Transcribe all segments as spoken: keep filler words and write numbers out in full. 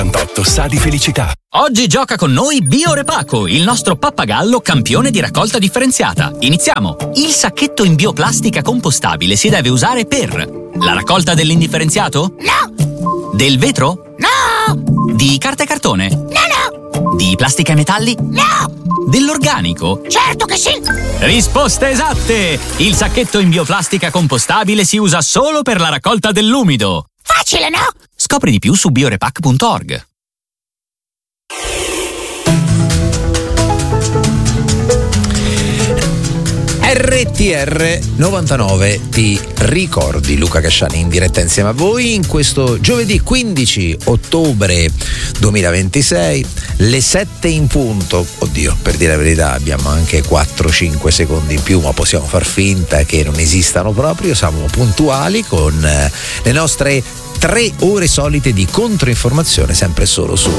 ottantotto sa di felicità. Oggi gioca con noi Biorepaco, il nostro pappagallo campione di raccolta differenziata. Iniziamo! Il sacchetto in bioplastica compostabile si deve usare per la raccolta dell'indifferenziato? No! Del vetro? No! Di carta e cartone? No, no! Di plastica e metalli? No! Dell'organico? Certo che sì! Risposte esatte! Il sacchetto in bioplastica compostabile si usa solo per la raccolta dell'umido. Facile, no? Scopri di più su biorepac punto org. R T R novantanove ti ricordi, Luca Casciani in diretta insieme a voi in questo giovedì quindici ottobre duemilaventisei, le sette in punto. Oddio, per dire la verità abbiamo anche quattro cinque secondi in più, ma possiamo far finta che non esistano proprio. Siamo puntuali con le nostre tre ore solite di controinformazione, sempre solo su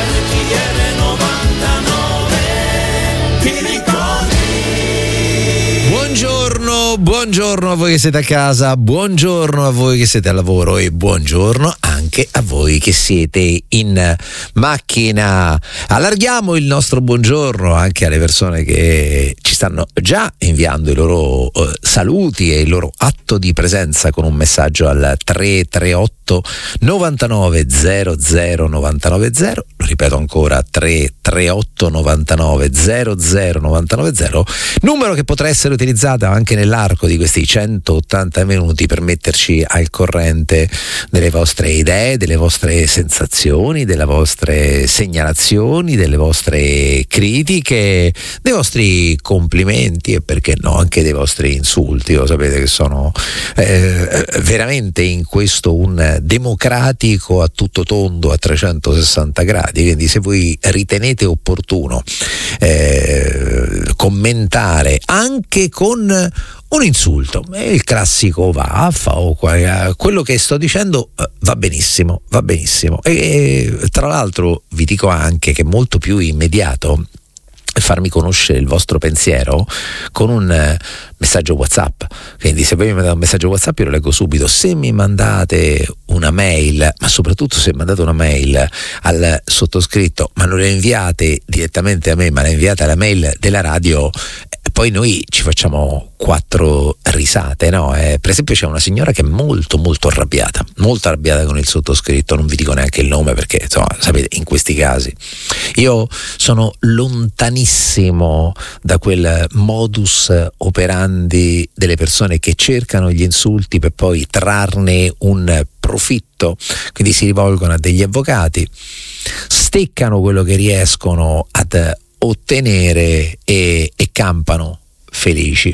Buongiorno, buongiorno a voi che siete a casa, buongiorno a voi che siete al lavoro e buongiorno anche a voi che siete in macchina. Allarghiamo il nostro buongiorno anche alle persone che ci stanno già inviando i loro uh, saluti e il loro atto di presenza con un messaggio al tre tre otto novantanove zero zero novantanove zero. Lo ripeto ancora, tre tre otto novantanove zero zero novantanove zero, numero che potrà essere utilizzato anche nell'arco di questi centottanta minuti per metterci al corrente delle vostre idee, delle vostre sensazioni, delle vostre segnalazioni, delle vostre critiche, dei vostri complimenti e perché no anche dei vostri insulti. Lo sapete che sono eh, veramente in questo un democratico a tutto tondo a trecentosessanta gradi, quindi se voi ritenete opportuno eh, commentare anche con un insulto, il classico vaffa o quello che sto dicendo va benissimo, va benissimo. E tra l'altro vi dico anche che è molto più immediato farmi conoscere il vostro pensiero con un messaggio WhatsApp. Quindi se voi mi mandate un messaggio WhatsApp io lo leggo subito. Se mi mandate una mail, ma soprattutto se mandate una mail al sottoscritto, ma non la inviate direttamente a me, ma la inviate alla mail della radio, poi noi ci facciamo quattro risate, no? Eh, per esempio c'è una signora che è molto molto arrabbiata, molto arrabbiata con il sottoscritto, non vi dico neanche il nome perché insomma sapete, in questi casi io sono lontanissimo da quel modus operandi delle persone che cercano gli insulti per poi trarne un profitto, quindi si rivolgono a degli avvocati, steccano quello che riescono ad ottenere e, e campano felici.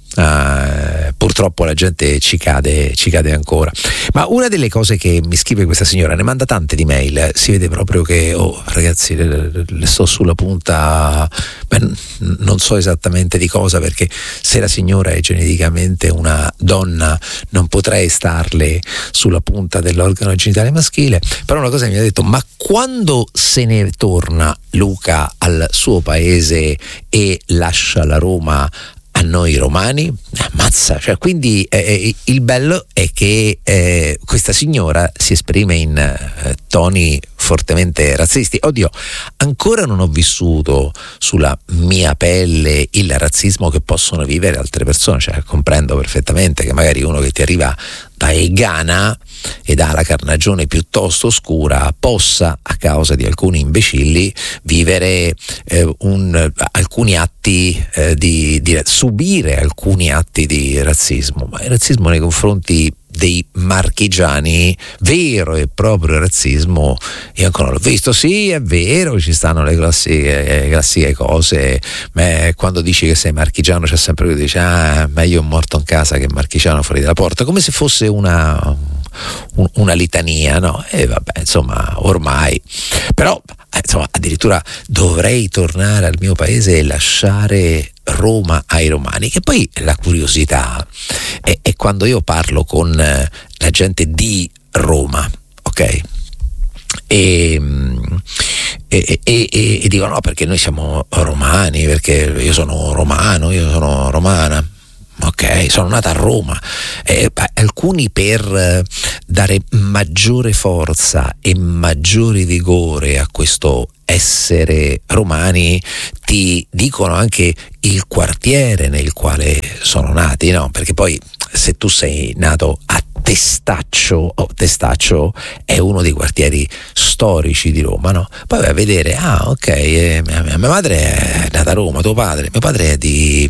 Uh, purtroppo la gente ci cade, ci cade ancora. Ma una delle cose che mi scrive questa signora, ne manda tante di mail, si vede proprio che oh ragazzi le, le sto sulla punta, beh, non so esattamente di cosa, perché se la signora è geneticamente una donna non potrei starle sulla punta dell'organo genitale maschile. Però una cosa mi ha detto: ma quando se ne torna Luca al suo paese e lascia la Roma a noi romani? Ammazza, cioè, quindi eh, il bello è che eh, questa signora si esprime in eh, toni fortemente razzisti. Oddio, ancora non ho vissuto sulla mia pelle il razzismo che possono vivere altre persone, cioè comprendo perfettamente che magari uno che ti arriva dai Ghana ed ha la carnagione piuttosto scura possa, a causa di alcuni imbecilli, vivere eh, un, alcuni atti eh, di, di subire alcuni atti di razzismo, ma il razzismo nei confronti dei marchigiani, vero e proprio razzismo, io ancora l'ho visto. Sì, è vero, ci stanno le classiche, classiche cose, ma quando dici che sei marchigiano c'è sempre quello che dice: ah, meglio un morto in casa che marchigiano fuori dalla porta, come se fosse una un, una litania, no? E vabbè, insomma, ormai però insomma addirittura dovrei tornare al mio paese e lasciare Roma ai romani. Che poi la curiosità è, è quando io parlo con la gente di Roma, ok? E, e, e, e dico no, perché noi siamo romani, perché io sono romano, io sono romana. ok, sono nata a Roma. Eh, alcuni per eh, dare maggiore forza e maggiore vigore a questo essere romani ti dicono anche il quartiere nel quale sono nati, no? Perché poi se tu sei nato a Testaccio, oh, Testaccio è uno dei quartieri storici di Roma, no? Poi vai a vedere, ah ok, eh, mia, mia madre è nata a Roma, tuo padre, mio padre è di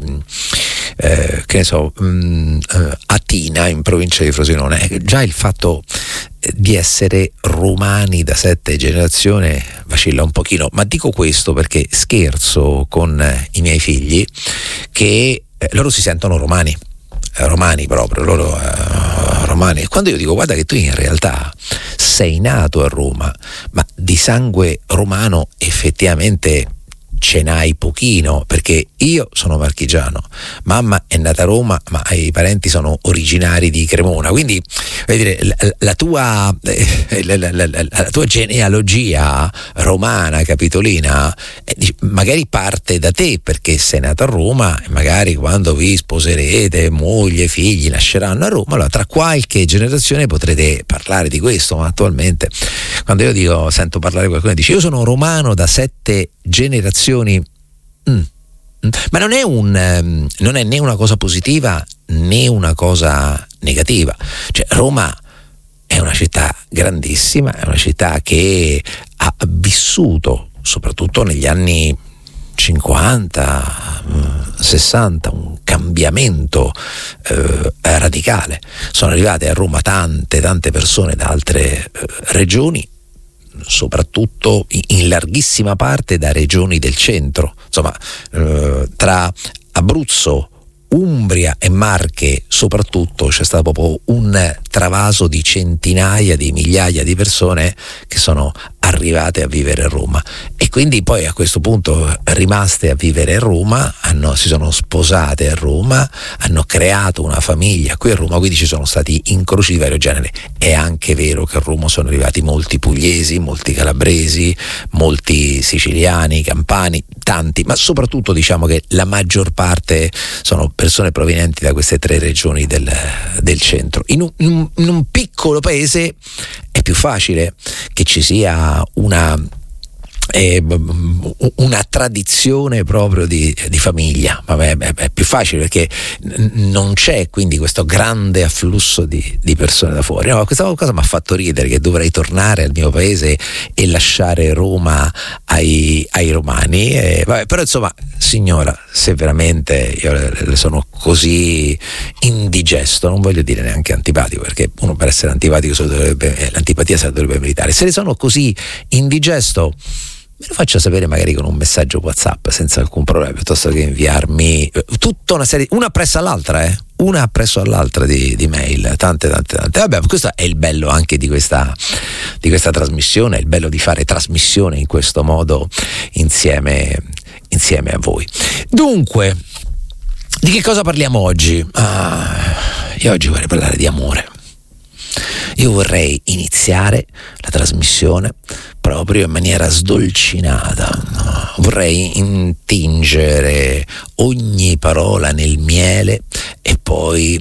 eh, che ne so, mh, Atina in provincia di Frosinone. Eh, già il fatto di essere romani da sette generazioni vacilla un pochino, ma dico questo perché scherzo con i miei figli che eh, loro si sentono romani, eh, romani proprio, loro eh, romani. E quando io dico guarda che tu in realtà sei nato a Roma, ma di sangue romano effettivamente ce n'hai pochino, perché io sono marchigiano, mamma è nata a Roma, ma i parenti sono originari di Cremona, quindi vuol dire, la, la, tua, eh, la, la, la, la tua genealogia romana, capitolina, eh, magari parte da te perché sei nato a Roma e magari quando vi sposerete, moglie, figli nasceranno a Roma, allora tra qualche generazione potrete parlare di questo, ma attualmente quando io dico, sento parlare qualcuno che dice io sono romano da sette generazioni, mm, mm, ma non è un um, non è né una cosa positiva né una cosa negativa. Cioè Roma è una città grandissima, è una città che ha vissuto soprattutto negli anni cinquanta, sessanta un cambiamento eh, radicale. Sono arrivate a Roma tante tante persone da altre eh, regioni, soprattutto in larghissima parte da regioni del centro, insomma eh, tra Abruzzo, Umbria e Marche soprattutto c'è stato proprio un travaso di centinaia di migliaia di persone che sono arrivate a vivere a Roma e quindi poi a questo punto rimaste a vivere a Roma, hanno, si sono sposate a Roma, hanno creato una famiglia qui a Roma, quindi ci sono stati incroci di vario genere. È anche vero che a Roma sono arrivati molti pugliesi, molti calabresi, molti siciliani, campani, tanti, ma soprattutto diciamo che la maggior parte sono persone provenienti da queste tre regioni del, del centro. In un, in un, in un piccolo paese è più facile che ci sia una eh, una tradizione proprio di, di famiglia. Vabbè, è, è più facile perché n- non c'è quindi questo grande afflusso di, di persone da fuori. No, questa cosa mi ha fatto ridere, che dovrei tornare al mio paese e lasciare Roma ai, ai romani. E, vabbè, però insomma, signora, se veramente io le, le sono così indigesto, non voglio dire neanche antipatico, perché uno per essere antipatico se dovrebbe, eh, l'antipatia se la dovrebbe meritare. Se le sono così indigesto, me lo faccia sapere magari con un messaggio WhatsApp senza alcun problema, piuttosto che inviarmi tutta una serie, una appresso all'altra, eh? una appresso all'altra di, di mail, tante tante tante. Vabbè, questo è il bello anche di questa, di questa trasmissione, è il bello di fare trasmissione in questo modo insieme, insieme a voi. Dunque, di che cosa parliamo oggi? Ah, io oggi vorrei parlare di amore. Io vorrei iniziare la trasmissione proprio in maniera sdolcinata. Vorrei intingere ogni parola nel miele e poi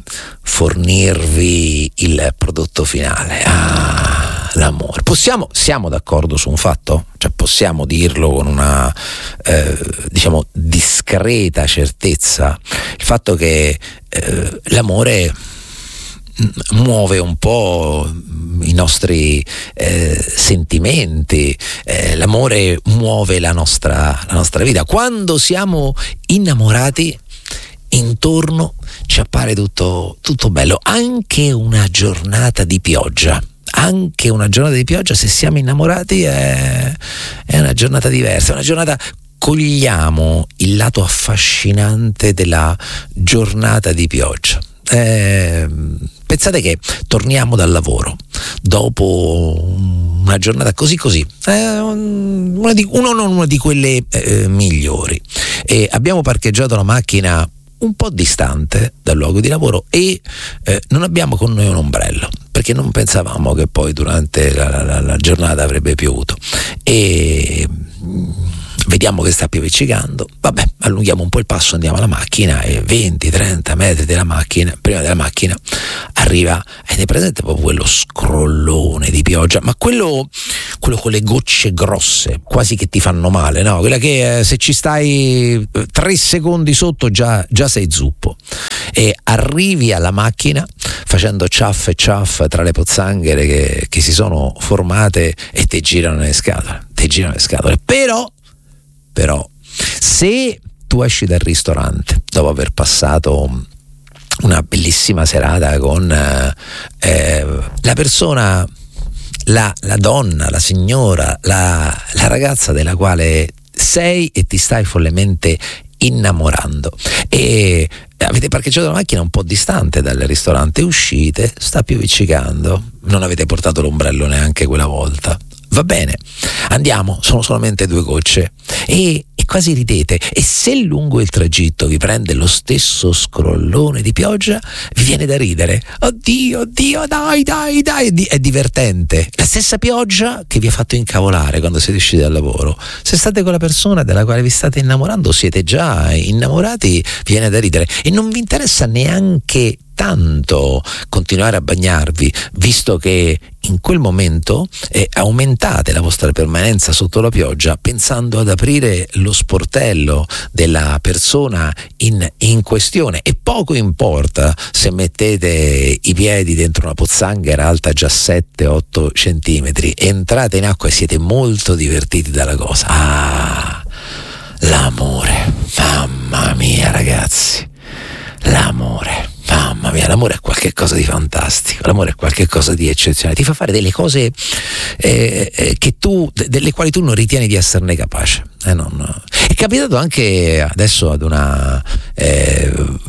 fornirvi il prodotto finale. Ah, l'amore. Possiamo, siamo d'accordo su un fatto? Cioè possiamo dirlo con una eh, diciamo discreta certezza, il fatto che eh, l'amore muove un po' i nostri eh, sentimenti, eh, l'amore muove la nostra, la nostra vita. Quando siamo innamorati, intorno ci appare tutto, tutto bello, anche una giornata di pioggia. Anche una giornata di pioggia, se siamo innamorati, è, è una giornata diversa, una giornata. Cogliamo il lato affascinante della giornata di pioggia. Eh, pensate che torniamo dal lavoro dopo una giornata così così, eh, una di, uno, non una di quelle eh, migliori, e abbiamo parcheggiato la macchina un po' distante dal luogo di lavoro e eh, non abbiamo con noi un ombrello perché non pensavamo che poi durante la, la, la giornata avrebbe piovuto, e vediamo che sta pioviccicando, vabbè, allunghiamo un po' il passo, andiamo alla macchina e venti trenta metri della macchina, prima della macchina arriva, ed è presente proprio quello scrollone di pioggia, ma quello, quello con le gocce grosse, quasi che ti fanno male, no? Quella che eh, se ci stai tre secondi sotto già, già sei zuppo, e arrivi alla macchina facendo ciaff e ciaff tra le pozzanghere che, che si sono formate e ti girano le scatole, ti girano le scatole, però però se tu esci dal ristorante dopo aver passato una bellissima serata con eh, la persona, la, la donna, la signora, la, la ragazza della quale sei e ti stai follemente innamorando, e avete parcheggiato la macchina un po' distante dal ristorante, uscite, sta pioviccicando, non avete portato l'ombrello neanche quella volta, va bene, andiamo, sono solamente due gocce, e, e quasi ridete, e se lungo il tragitto vi prende lo stesso scrollone di pioggia, vi viene da ridere, oddio, oddio, dai, dai, dai, è divertente, la stessa pioggia che vi ha fatto incavolare quando siete usciti dal lavoro, se state con la persona della quale vi state innamorando, siete già innamorati, vi viene da ridere, e non vi interessa neanche tanto continuare a bagnarvi, visto che in quel momento eh, aumentate la vostra permanenza sotto la pioggia pensando ad aprire lo sportello della persona in, in questione, e poco importa se mettete i piedi dentro una pozzanghera alta già sette otto centimetri, entrate in acqua e siete molto divertiti dalla cosa. Ah, l'amore, mamma mia ragazzi, l'amore, mamma mia, l'amore è qualcosa di fantastico, l'amore è qualcosa di eccezionale, ti fa fare delle cose eh, eh, che tu, delle quali tu non ritieni di esserne capace. Eh, non. È capitato anche adesso ad una eh,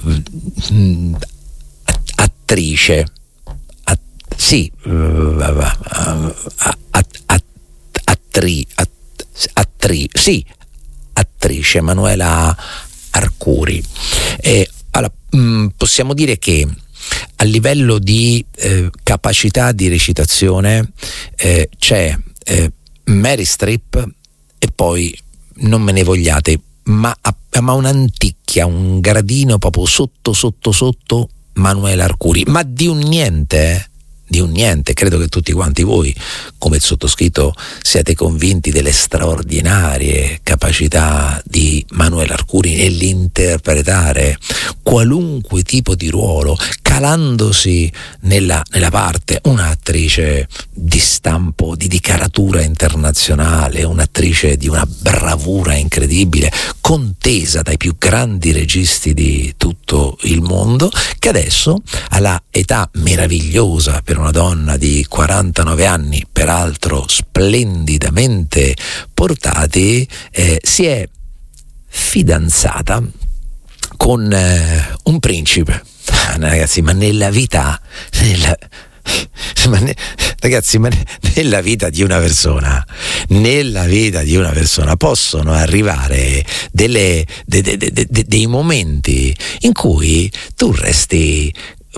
attrice, att, sì, uh, att, att, attri, att, attri, sì, attrice Manuela Arcuri. Eh, allora, mh, possiamo dire che a livello di eh, capacità di recitazione eh, c'è eh, Mary Streep, e poi non me ne vogliate, ma, ma un'anticchia, un gradino proprio sotto sotto sotto Manuela Arcuri, ma di un niente, eh? di un niente. Credo che tutti quanti voi, come il sottoscritto, siate convinti delle straordinarie capacità di Manuela Arcuri nell'interpretare qualunque tipo di ruolo, calandosi nella, nella parte. Un'attrice di stampo, di, di caratura internazionale, un'attrice di una bravura incredibile, contesa dai più grandi registi di tutto il mondo, che adesso, alla età meravigliosa per una donna di quarantanove anni, peraltro splendidamente portati, eh, si è fidanzata con eh, un principe. Ah, ragazzi, ma nella vita, nella, ma ne, ragazzi, ma nella vita di una persona, nella vita di una persona possono arrivare delle, de, de, de, de, dei momenti in cui tu resti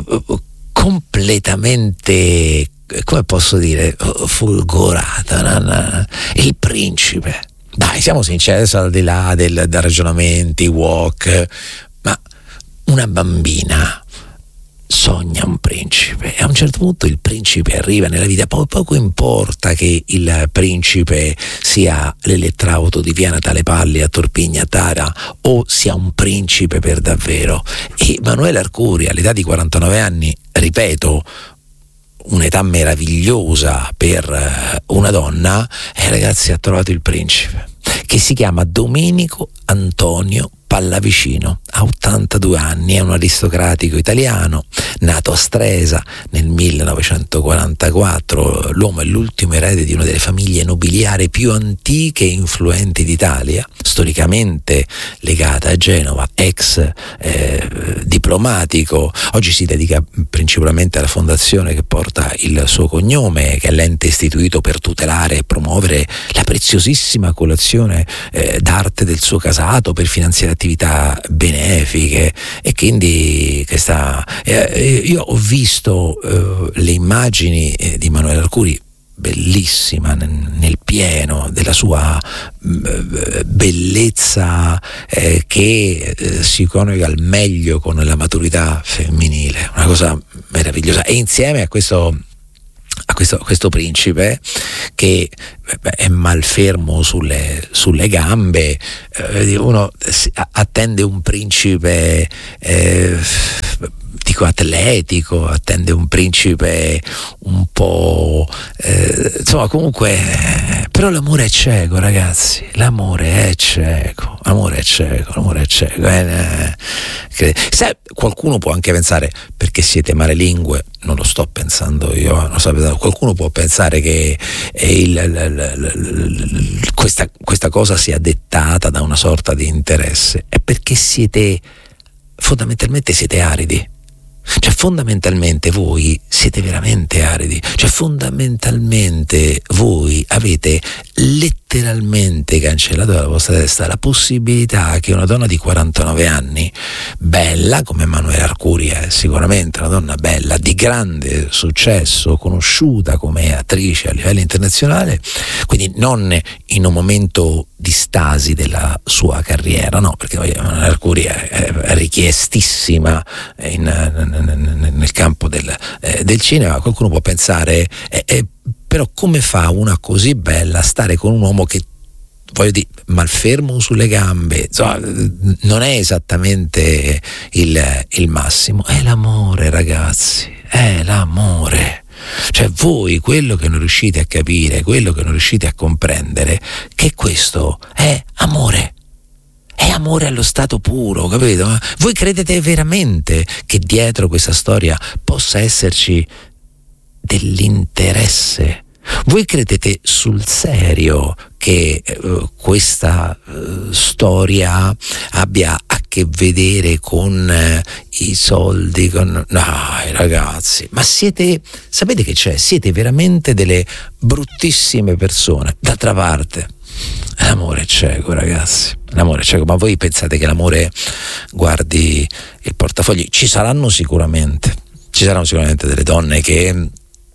completamente, come posso dire, folgorata. No, no. Il principe, dai, siamo sinceri, adesso al di là del, del ragionamenti walk, ma una bambina sogna un principe, e a un certo punto il principe arriva nella vita. Po- poco importa che il principe sia l'elettrauto di via Natale Palli a Torpigna Tara o sia un principe per davvero. E Manuela Arcuri, all'età di quarantanove anni, ripeto, un'età meravigliosa per una donna, e ragazzi, ha trovato il principe, che si chiama Domenico Antonio Pallavicino, ha ottantadue anni, è un aristocratico italiano, nato a Stresa nel millenovecentoquarantaquattro. L'uomo è l'ultimo erede di una delle famiglie nobiliari più antiche e influenti d'Italia, storicamente legata a Genova, ex eh, diplomatico. Oggi si dedica principalmente alla fondazione che porta il suo cognome, che è l'ente istituito per tutelare e promuovere la preziosissima collezione eh, d'arte del suo casato, per finanziare attività benefiche. E quindi questa, eh, io ho visto eh, le immagini eh, di Manuela Arcuri bellissima nel pieno della sua bellezza eh, che eh, si coniuga al meglio con la maturità femminile, una cosa meravigliosa. E insieme a questo a questo, a questo principe che beh, è malfermo sulle, sulle gambe, eh, uno attende un principe eh, dico atletico, attende un principe un po' eh, insomma comunque eh, però l'amore è cieco, ragazzi, l'amore è cieco, l'amore è cieco, l'amore è cieco eh, eh, se qualcuno può anche pensare perché siete malelingue, non lo sto pensando io, non so, qualcuno può pensare che il, il, il, il, questa, questa cosa sia dettata da una sorta di interesse, è perché siete fondamentalmente siete aridi. Cioè fondamentalmente voi siete veramente aridi, cioè fondamentalmente voi avete letteralmente cancellato dalla vostra testa la possibilità che una donna di quarantanove anni, bella come Emanuela Arcuri è sicuramente una donna bella, di grande successo, conosciuta come attrice a livello internazionale, quindi non in un momento di stasi della sua carriera, no, perché Emanuela Arcuri è, è richiestissima in, in, nel campo del, eh, del cinema. Qualcuno può pensare eh, eh, però come fa una così bella a stare con un uomo che, voglio dire, malfermo sulle gambe, insomma, non è esattamente il, il massimo. È l'amore, ragazzi, è l'amore. Cioè voi quello che non riuscite a capire, quello che non riuscite a comprendere, che questo è amore. È amore allo stato puro, capito? Voi credete veramente che dietro questa storia possa esserci dell'interesse? Voi credete sul serio che uh, questa uh, storia abbia a che vedere con uh, i soldi, con... No, ragazzi, ma siete, sapete che c'è? Siete veramente delle bruttissime persone. D'altra parte, l'amore è cieco, ragazzi, l'amore è cieco, ma voi pensate che l'amore guardi il portafogli? Ci saranno sicuramente, ci saranno sicuramente delle donne che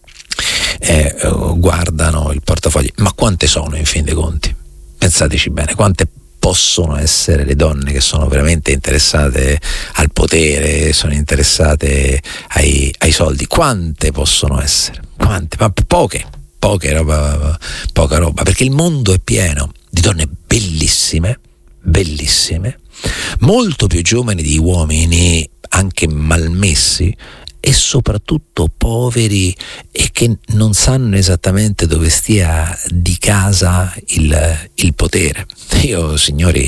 Eh, guardano il portafogli, ma quante sono in fin dei conti? Pensateci bene, quante possono essere le donne che sono veramente interessate al potere, sono interessate ai, ai soldi? Quante possono essere? Quante? Ma poche, poche roba, poca roba, perché il mondo è pieno di donne bellissime, bellissime, molto più giovani di uomini anche malmessi, e soprattutto poveri e che non sanno esattamente dove stia di casa il, il potere. Io, signori,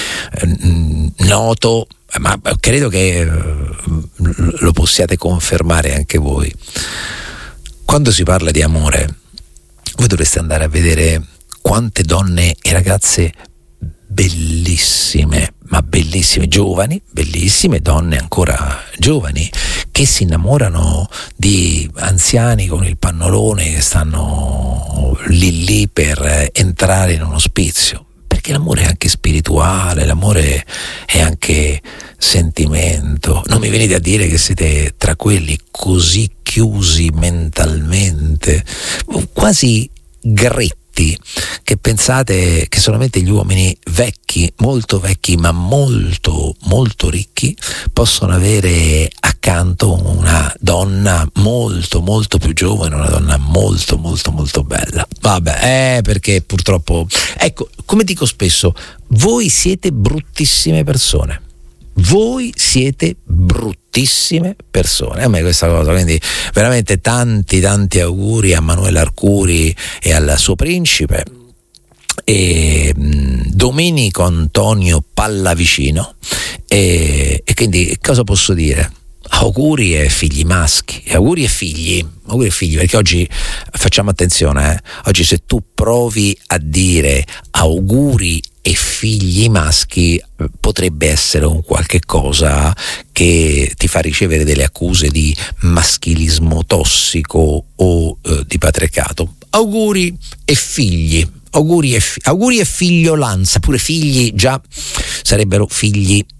noto, ma credo che lo possiate confermare anche voi, quando si parla di amore voi dovreste andare a vedere quante donne e ragazze bellissime, ma bellissime, giovani, bellissime donne ancora giovani, che si innamorano di anziani con il pannolone che stanno lì lì per entrare in un ospizio, perché l'amore è anche spirituale, l'amore è anche sentimento. Non mi venite a dire che siete tra quelli così chiusi mentalmente, quasi gretti, che pensate che solamente gli uomini vecchi, molto vecchi ma molto molto ricchi, possono avere accanto una donna molto molto più giovane, una donna molto molto molto bella. Vabbè, eh, perché purtroppo, ecco, come dico spesso, voi siete bruttissime persone. Voi siete bruttissime persone. A me questa cosa, quindi veramente tanti tanti auguri a Emanuela Arcuri e al suo principe. E mh, Domenico Antonio Pallavicino, e, e quindi cosa posso dire? Auguri e figli maschi, auguri e figli, auguri e figli, perché oggi facciamo attenzione, eh? Oggi se tu provi a dire auguri e figli maschi potrebbe essere un qualche cosa che ti fa ricevere delle accuse di maschilismo tossico o eh, di patriarcato. Auguri e figli, auguri e, fi- auguri e figliolanza, pure figli già sarebbero figli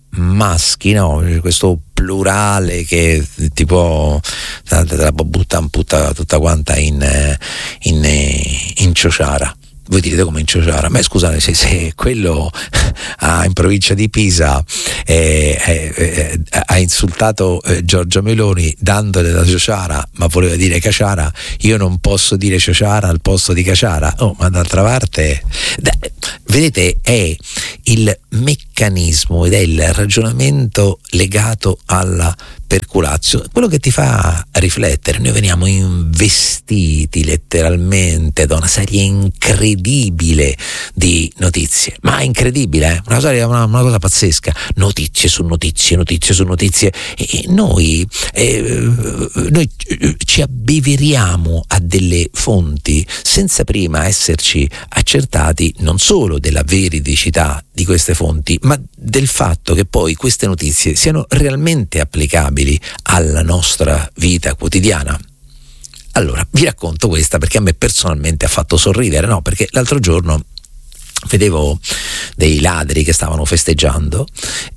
maschi, no? Questo plurale che tipo te la butta tutta, tutta quanta in, in, in ciociara. Voi direte come in ciociara, ma scusate, se, se quello ah, in provincia di Pisa eh, eh, eh, ha insultato eh, Giorgia Meloni dandole la ciociara, ma voleva dire caciara, io non posso dire ciociara al posto di caciara. Oh, ma d'altra parte, da, vedete, è il meccanismo ed è il ragionamento legato alla perculazio, quello che ti fa riflettere. Noi veniamo investiti letteralmente da una serie incredibile di notizie, ma incredibile, eh? una, serie, una, una cosa pazzesca, notizie su notizie, notizie su notizie, e, e noi, eh, noi ci abbeveriamo a delle fonti senza prima esserci accertati non solo della veridicità di queste fonti, ma del fatto che poi queste notizie siano realmente applicabili alla nostra vita quotidiana. Allora, vi racconto questa perché a me personalmente ha fatto sorridere, no? Perché l'altro giorno vedevo dei ladri che stavano festeggiando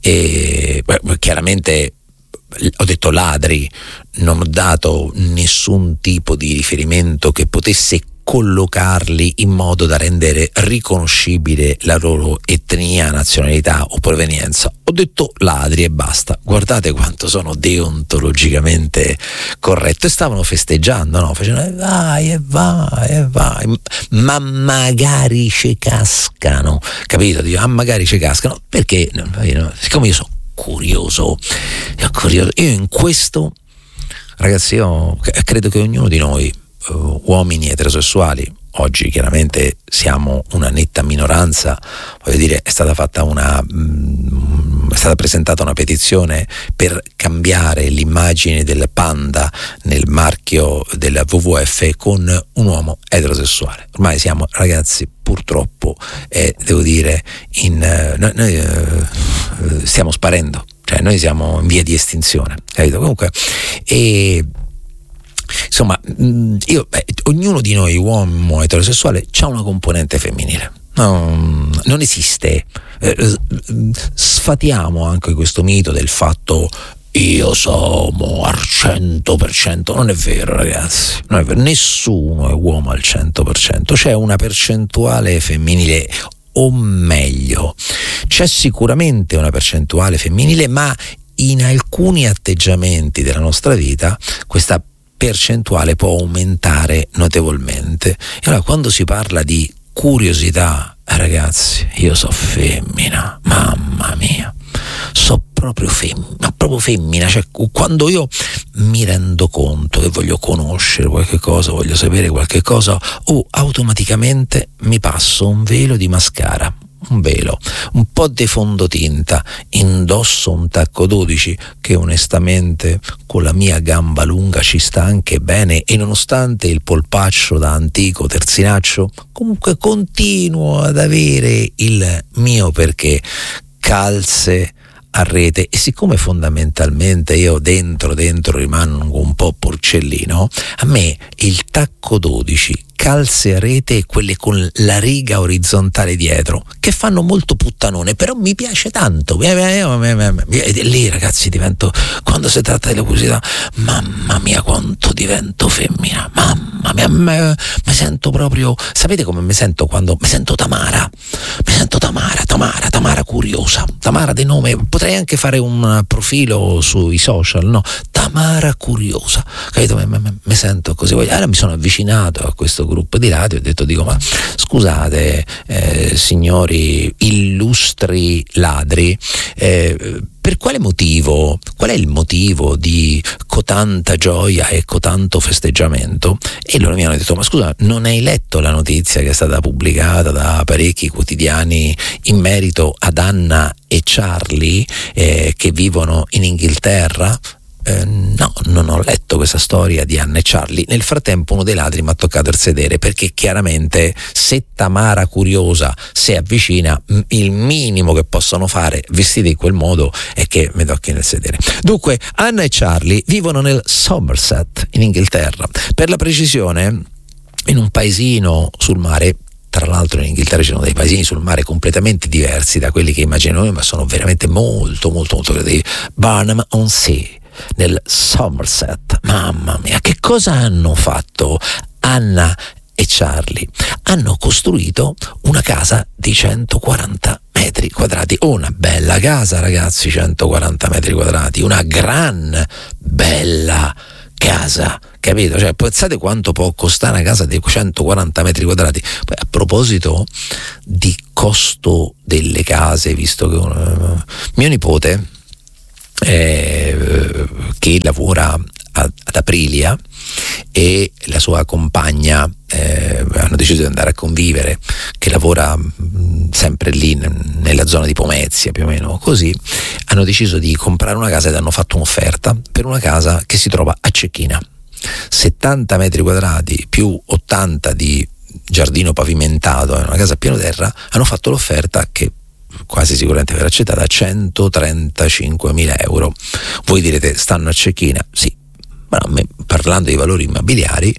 e beh, chiaramente ho detto ladri, non ho dato nessun tipo di riferimento che potesse collocarli in modo da rendere riconoscibile la loro etnia, nazionalità o provenienza. Ho detto ladri e basta. Guardate quanto sono deontologicamente corretto. E stavano festeggiando, no? Facevano e vai, e vai, e vai. Ma magari ci cascano, capito? Dico, ah, magari ci cascano. Perché? Siccome io sono curioso, curioso, io in questo, ragazzi, io credo che ognuno di noi, Uh, uomini eterosessuali, oggi chiaramente siamo una netta minoranza, voglio dire, è stata fatta una mh, è stata presentata una petizione per cambiare l'immagine del panda nel marchio del W W F con un uomo eterosessuale. Ormai siamo, ragazzi, purtroppo, eh, devo dire, in uh, noi, noi uh, stiamo sparendo, cioè noi siamo in via di estinzione, capito? Comunque, e insomma, io, beh, ognuno di noi uomo eterosessuale c'ha una componente femminile, no, non esiste, eh, sfatiamo anche questo mito del fatto io sono al cento per cento, non è vero, ragazzi, non è vero, nessuno è uomo al cento per cento, c'è una percentuale femminile, o meglio, c'è sicuramente una percentuale femminile, ma in alcuni atteggiamenti della nostra vita questa percentuale può aumentare notevolmente. E allora, quando si parla di curiosità, ragazzi, io so femmina, mamma mia, so proprio femmina, proprio femmina, cioè quando io mi rendo conto che voglio conoscere qualche cosa, voglio sapere qualche cosa, oh, automaticamente mi passo un velo di mascara, un velo, un po' di fondotinta, indosso un tacco dodici che onestamente con la mia gamba lunga ci sta anche bene, e nonostante il polpaccio da antico terzinaccio comunque continuo ad avere il mio perché, calze a rete, e siccome fondamentalmente io dentro dentro rimango un po' porcellino, a me il tacco dodici, calze a rete e quelle con la riga orizzontale dietro, che fanno molto puttanone, però mi piace tanto. E lì, ragazzi, divento, quando si tratta della curiosità, mamma mia quanto divento femmina, mamma mia, me, mi sento proprio, sapete come mi sento quando mi sento Tamara, mi sento Tamara, Tamara, Tamara curiosa, Tamara di nome, potrei anche fare un profilo sui social, no? Tamara curiosa, capito? Mi sento così. Allora mi sono avvicinato a questo gruppo di radio e ho detto, dico, ma scusate, eh, signori illustri ladri, eh, per quale motivo, qual è il motivo di cotanta gioia e cotanto festeggiamento? E loro mi hanno detto, ma scusa, non hai letto la notizia che è stata pubblicata da parecchi quotidiani in merito ad Anna e Charlie eh, che vivono in Inghilterra? Eh, no, non ho letto questa storia di Anna e Charlie. Nel frattempo uno dei ladri mi ha toccato il sedere, perché chiaramente se Tamara curiosa si avvicina, il minimo che possono fare vestiti in quel modo è che mi tocchi nel sedere. Dunque, Anna e Charlie vivono nel Somerset in Inghilterra, per la precisione in un paesino sul mare Tra l'altro in Inghilterra ci sono dei paesini sul mare completamente diversi da quelli che immaginiamo noi, ma sono veramente molto molto molto grandi. Barnham-on-Sea nel Somerset, mamma mia, che cosa hanno fatto Anna e Charlie? Hanno costruito una casa di centoquaranta metri quadrati, una bella casa, ragazzi, centoquaranta metri quadrati, una gran bella casa, capito? Cioè, pensate quanto può costare una casa di centoquaranta metri quadrati. Poi, a proposito di costo delle case, visto che uh, mio nipote eh, che lavora ad Aprilia e la sua compagna eh, hanno deciso di andare a convivere, che lavora mh, sempre lì n- nella zona di Pomezia più o meno, così hanno deciso di comprare una casa ed hanno fatto un'offerta per una casa che si trova a Cecchina, settanta metri quadrati più ottanta di giardino pavimentato, è una casa a piano terra. Hanno fatto l'offerta che quasi sicuramente verrà accettata a centotrentacinquemila euro. Voi direte, stanno a Cecchina? Sì, ma no, parlando di valori immobiliari,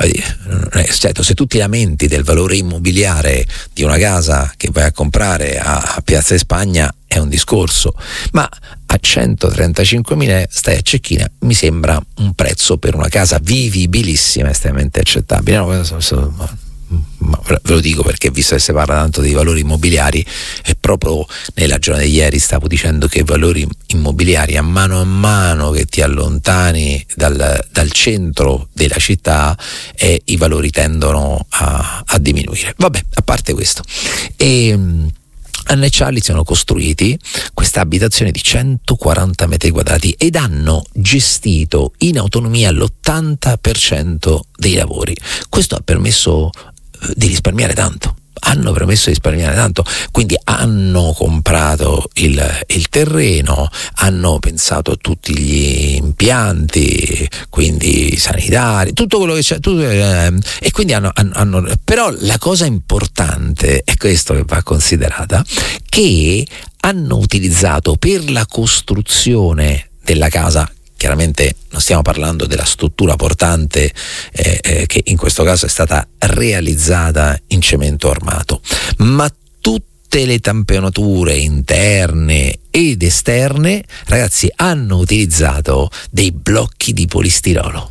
certo, se tu ti lamenti del valore immobiliare di una casa che vai a comprare a Piazza di Spagna è un discorso, ma a centotrentacinquemila stai a Cecchina mi sembra un prezzo per una casa vivibilissima estremamente accettabile. No, ma ve lo dico perché, visto che si parla tanto dei valori immobiliari, e proprio nella giornata di ieri stavo dicendo che i valori immobiliari, a mano a mano che ti allontani dal, dal centro della città, eh, i valori tendono a, a diminuire. Vabbè, a parte questo, e Anna e Charlie si sono costruiti questa abitazione di centoquaranta metri quadrati ed hanno gestito in autonomia l'ottanta per cento dei lavori. Questo ha permesso di risparmiare tanto, hanno permesso di risparmiare tanto, quindi hanno comprato il, il terreno, hanno pensato a tutti gli impianti, quindi sanitari, tutto quello che c'è, tutto, eh, e quindi hanno, hanno, hanno, però la cosa importante è questo che va considerata, che hanno utilizzato per la costruzione della casa, chiaramente non stiamo parlando della struttura portante eh, eh, che in questo caso è stata realizzata in cemento armato, ma tutte le tamponature interne ed esterne, ragazzi, hanno utilizzato dei blocchi di polistirolo.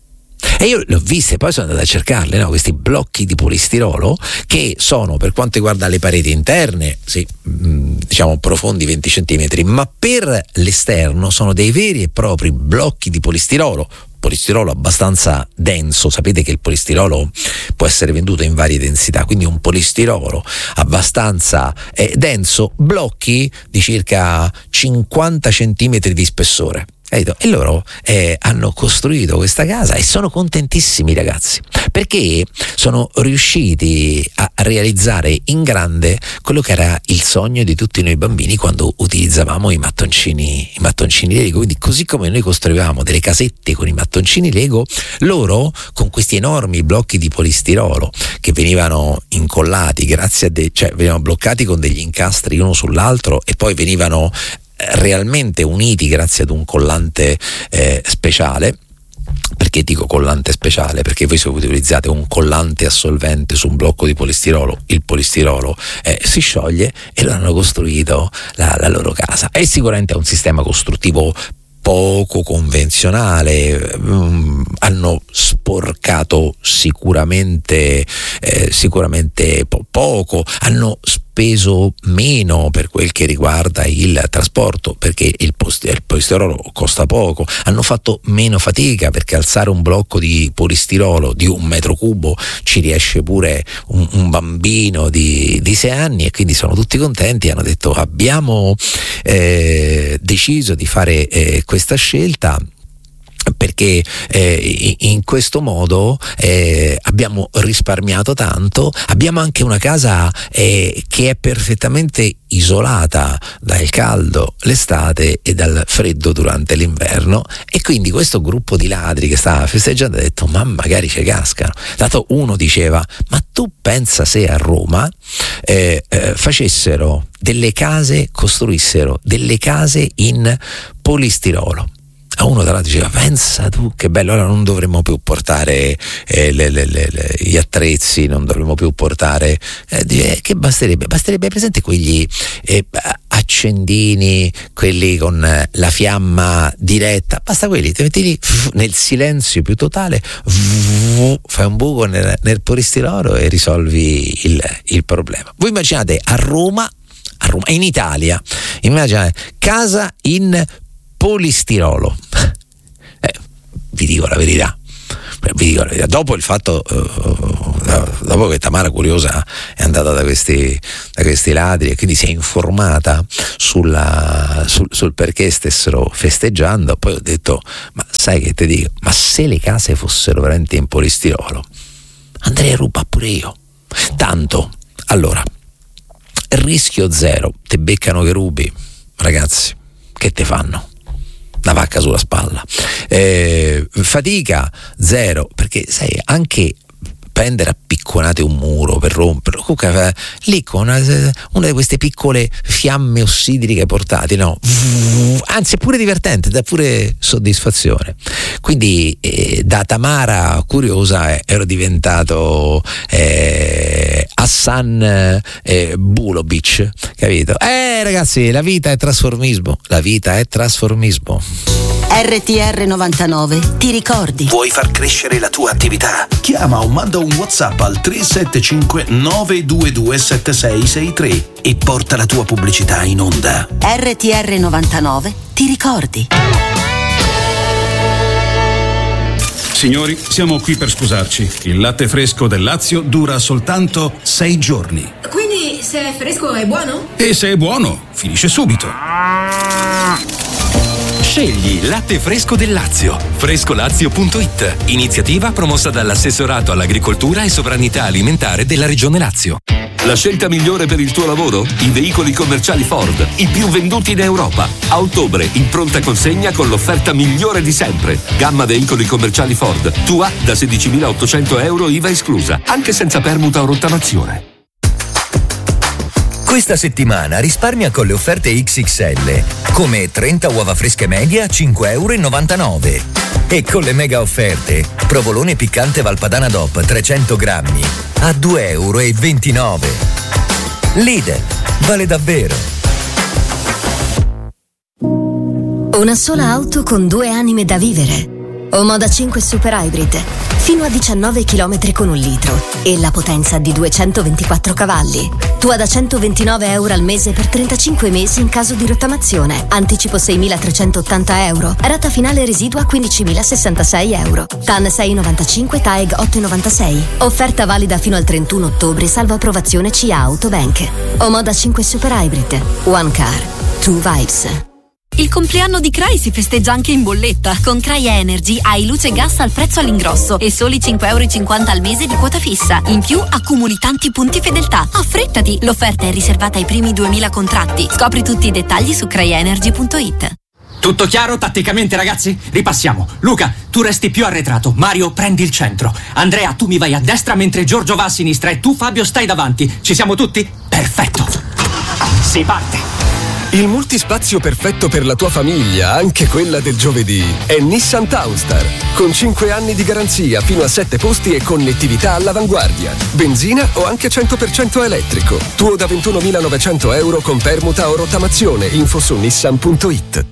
E io le ho viste, poi sono andato a cercarle, no? Questi blocchi di polistirolo che sono, per quanto riguarda le pareti interne, sì, mh, diciamo profondi venti centimetri, ma per l'esterno sono dei veri e propri blocchi di polistirolo. Polistirolo abbastanza denso, sapete che il polistirolo può essere venduto in varie densità, quindi un polistirolo abbastanza eh, denso, blocchi di circa cinquanta centimetri di spessore. E loro eh, hanno costruito questa casa e sono contentissimi, ragazzi, perché sono riusciti a realizzare in grande quello che era il sogno di tutti noi bambini quando utilizzavamo i mattoncini, i mattoncini Lego. Quindi, così come noi costruivamo delle casette con i mattoncini Lego, loro con questi enormi blocchi di polistirolo che venivano incollati grazie a dei, cioè venivano bloccati con degli incastri uno sull'altro e poi venivano realmente uniti grazie ad un collante eh, speciale. Perché dico collante speciale? Perché voi, se utilizzate un collante assolvente su un blocco di polistirolo, il polistirolo eh, si scioglie, e loro hanno costruito la, la loro casa. È sicuramente un sistema costruttivo poco convenzionale, um, hanno sporcato sicuramente eh, sicuramente po- poco, hanno speso meno per quel che riguarda il trasporto, perché il, post- il polistirolo costa poco, hanno fatto meno fatica perché alzare un blocco di polistirolo di un metro cubo ci riesce pure un, un bambino di, di sei anni, e quindi sono tutti contenti. Hanno detto: abbiamo eh, deciso di fare eh, questa scelta perché eh, in questo modo eh, abbiamo risparmiato tanto, abbiamo anche una casa eh, che è perfettamente isolata dal caldo l'estate e dal freddo durante l'inverno, e quindi questo gruppo di ladri che stava festeggiando ha detto: ma magari ci cascano. Dato uno diceva: ma tu pensa se a Roma eh, eh, facessero delle case, costruissero delle case in polistirolo. uno tra l'altro diceva: pensa tu che bello, allora non dovremmo più portare eh, le, le, le, le, gli attrezzi, non dovremmo più portare eh, eh, che basterebbe basterebbe presente quegli eh, accendini, quelli con eh, la fiamma diretta, basta quelli, ti metti lì nel silenzio più totale, fai un buco nel, nel polistirolo e risolvi il, il problema. Voi immaginate a Roma a Roma, in Italia, immaginate casa in polistirolo. Eh, vi dico la verità. Vi dico la verità. Dopo il fatto, uh, dopo che Tamara curiosa è andata da questi, da questi ladri e quindi si è informata sulla, sul, sul perché stessero festeggiando, poi ho detto: ma sai che ti dico? Ma se le case fossero veramente in polistirolo, andrei a rubare pure io. Tanto, allora, rischio zero, te beccano che rubi, ragazzi, che te fanno? Una vacca sulla spalla. Eh, fatica zero, perché sai, anche prendere a picconate un muro per romperlo, comunque eh, lì con una, una di queste piccole fiamme ossidriche portate, no? Anzi, è pure divertente, dà pure soddisfazione. Quindi eh, da Tamara curiosa eh, ero diventato eh, Hassan eh, Bulovic, capito? Eh ragazzi, la vita è trasformismo, la vita è trasformismo. R T R novantanove, ti ricordi? Vuoi far crescere la tua attività? Chiama o manda un WhatsApp al tre sette cinque nove due due sette sei sei tre e porta la tua pubblicità in onda. R T R novantanove, ti ricordi? Signori, siamo qui per scusarci. Il latte fresco del Lazio dura soltanto sei giorni. Quindi se è fresco è buono? E se è buono, finisce subito. Scegli il latte fresco del Lazio. frescolazio punto it. Iniziativa promossa dall'Assessorato all'Agricoltura e Sovranità Alimentare della Regione Lazio. La scelta migliore per il tuo lavoro? I veicoli commerciali Ford, i più venduti in Europa. A ottobre in pronta consegna con l'offerta migliore di sempre. Gamma veicoli commerciali Ford, tua da sedicimilaottocento euro I V A esclusa, anche senza permuta o rottamazione. Questa settimana risparmia con le offerte X X L, come trenta uova fresche media a cinque e novantanove euro. E con le mega offerte, provolone piccante Valpadana D O P trecento grammi a due e ventinove euro. Lidl, vale davvero. Una sola auto con due anime da vivere. Omoda cinque Super Hybrid, fino a diciannove chilometri con un litro e la potenza di duecentoventiquattro cavalli. Tua da centoventinove euro al mese per trentacinque mesi in caso di rottamazione. Anticipo seimilatrecentottanta euro. Rata finale residua quindicimilasessantasei euro. T A N sei e novantacinque, T A E G otto e novantasei. Offerta valida fino al trentuno ottobre, salvo approvazione C A Autobank. Omoda cinque Super Hybrid. One Car. Two Vibes. Il compleanno di Cray si festeggia anche in bolletta. Con Cray Energy hai luce e gas al prezzo all'ingrosso e soli cinque e cinquanta euro al mese di quota fissa. In più accumuli tanti punti fedeltà. Affrettati, l'offerta è riservata ai primi duemila contratti. Scopri tutti i dettagli su cray energy punto it. Tutto chiaro tatticamente, ragazzi? Ripassiamo. Luca, tu resti più arretrato. Mario, prendi il centro. Andrea, tu mi vai a destra mentre Giorgio va a sinistra e tu, Fabio, stai davanti. Ci siamo tutti? Perfetto. Si parte. Il multispazio perfetto per la tua famiglia, anche quella del giovedì, è Nissan Townstar. Con cinque anni di garanzia, fino a sette posti e connettività all'avanguardia. Benzina o anche cento per cento elettrico. Tuo da ventunomilanovecento euro con permuta o rottamazione. Info su nissan punto it.